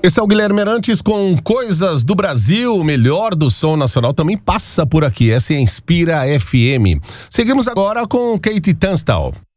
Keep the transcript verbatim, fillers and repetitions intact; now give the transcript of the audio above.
Esse é o Guilherme Arantes com Coisas do Brasil, o melhor do som nacional também passa por aqui. Essa é a Inspira F M. Seguimos agora com Kate Tunstall.